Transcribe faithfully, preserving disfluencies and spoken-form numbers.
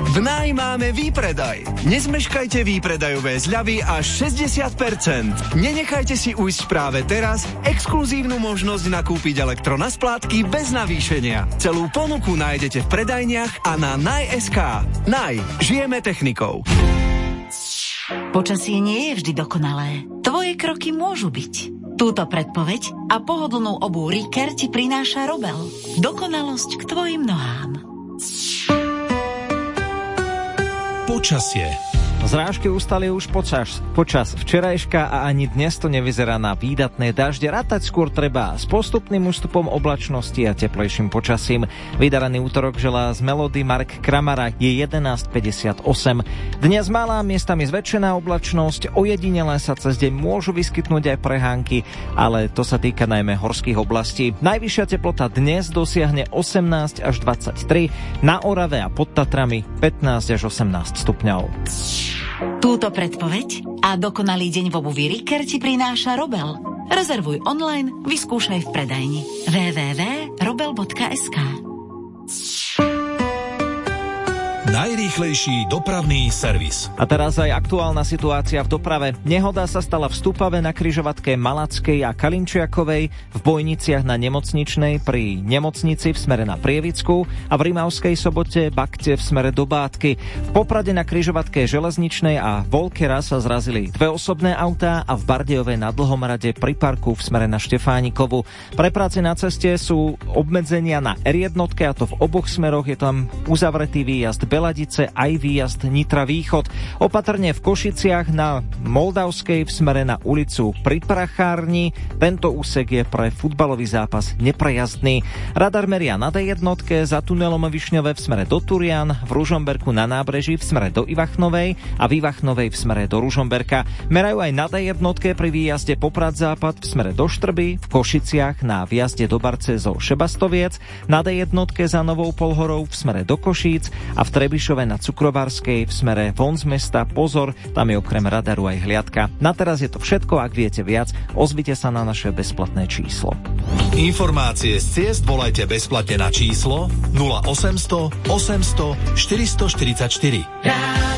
V Naj máme výpredaj. Nezmeškajte výpredajové zľavy až šesťdesiat percent. Nenechajte si ujsť práve teraz exkluzívnu možnosť nakúpiť elektro na splátky bez navýšenia. Celú ponuku nájdete v predajniach a na naj bodka es ká. Naj. Žijeme technikou. Počasie nie je vždy dokonalé. Tvoje kroky môžu byť. Túto predpoveď a pohodlnú obuv Riker ti prináša Robel. Dokonalosť k tvojim nohám. Počasie. Zrážky ustali už počas, počas včerajška a ani dnes to nevyzerá na výdatné dažde. Rátať skôr treba s postupným ústupom oblačnosti a teplejším počasím. Vydaraný útorok želá z Melody Mark Kramara je jedenásť päťdesiatosem. Dnes malá, miestami zväčšená oblačnosť, ojedinele sa cez deň môžu vyskytnúť aj prehánky, ale to sa týka najmä horských oblastí. Najvyššia teplota dnes dosiahne osemnásť až dvadsaťtri, na Orave a pod Tatrami pätnásť až osemnásť stupňov. Túto predpoveď a dokonalý deň v obuvi Riker ti prináša Robel. Rezervuj online, vyskúšaj v predajni. w w w bodka robel bodka es ká. Najrýchlejší dopravný servis. A teraz aj aktuálna situácia v doprave. Nehoda sa stala v Stupave na križovatke Malackej a Kalinčiakovej, v Bojniciach na Nemocničnej pri nemocnici v smere na Prievidsku a v Rimavskej Sobote Bakte v smere do Bátky. V Poprade na križovatke Železničnej a Volkera sa zrazili dve osobné autá a v Bardejove na Dlhomrade pri parku v smere na Štefánikovu. Pre práce na ceste sú obmedzenia na er jedna a to v oboch smeroch, je tam uzavretý výjazd Beladice aj výjazd Nitra Východ. Opatrne v Košiciach na Moldavskej v smere na ulicu pri Prachárni. Tento úsek je pre futbalový zápas neprejazdný. Radar meria na dé jedna za tunelom Višňové v smere do Turian, v Ružomberku na nábreží v smere do Ivachnovej a v Ivachnovej v smere do Ružomberka. Merajú aj na dé jedna pri výjazde Poprad Západ v smere do Štrby, v Košiciach na výjazde do Barce zo Šebastoviec, na dé jedna za Novou Polhorou v smere do Košíc a v Trebišove na Cukrovárskej v smere von z mesta. Pozor, tam je okrem radaru aj hliadka. Na teraz je to všetko, ak viete viac, ozvite sa na naše bezplatné číslo. Informácie z ciest volajte bezplatne na číslo nula osemsto osemsto štyristoštyridsaťštyri.